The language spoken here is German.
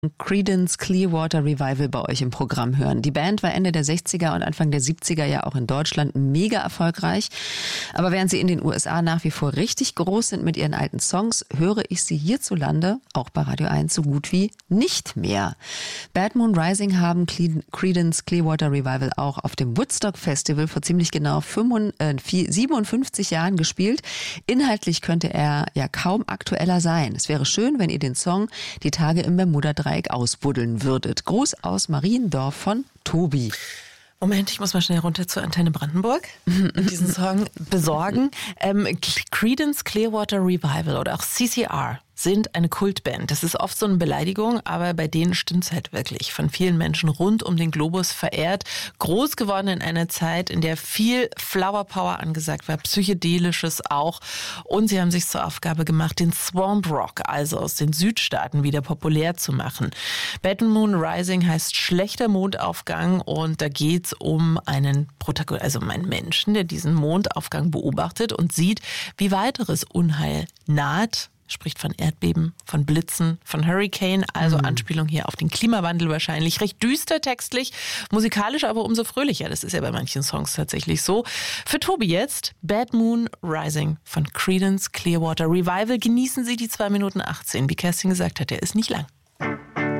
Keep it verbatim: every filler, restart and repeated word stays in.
Creedence Clearwater Revival bei euch im Programm hören. Die Band war Ende der sechziger und Anfang der siebziger ja auch in Deutschland mega erfolgreich. Aber während sie in den U S A nach wie vor richtig groß sind mit ihren alten Songs, höre ich sie hierzulande, auch bei Radio eins, so gut wie nicht mehr. Bad Moon Rising haben Creedence Clearwater Revival auch auf dem Woodstock Festival vor ziemlich genau siebenundfünfzig Jahren gespielt. Inhaltlich könnte er ja kaum aktueller sein. Es wäre schön, wenn ihr den Song die Tage im Bermuda-Dreieck ausbuddeln würdet. Gruß aus Mariendorf von Tobi. Moment, ich muss mal schnell runter zur Antenne Brandenburg und diesen Song besorgen. Ähm, Creedence Clearwater Revival oder auch C C R sind eine Kultband. Das ist oft so eine Beleidigung, aber bei denen stimmt's halt wirklich. Von vielen Menschen rund um den Globus verehrt. Groß geworden in einer Zeit, in der viel Flower Power angesagt war, Psychedelisches auch. Und sie haben sich zur Aufgabe gemacht, den Swamp Rock, also aus den Südstaaten, wieder populär zu machen. Bad Moon Rising heißt schlechter Mondaufgang und da geht's um einen Protagonisten, also um einen Menschen, der diesen Mondaufgang beobachtet und sieht, wie weiteres Unheil naht. Spricht von Erdbeben, von Blitzen, von Hurricane, also mhm. Anspielung hier auf den Klimawandel wahrscheinlich. Recht düster textlich, musikalisch aber umso fröhlicher. Das ist ja bei manchen Songs tatsächlich so. Für Tobi jetzt Bad Moon Rising von Creedence Clearwater Revival. Genießen Sie die zwei Minuten achtzehn. Wie Kerstin gesagt hat, der ist nicht lang.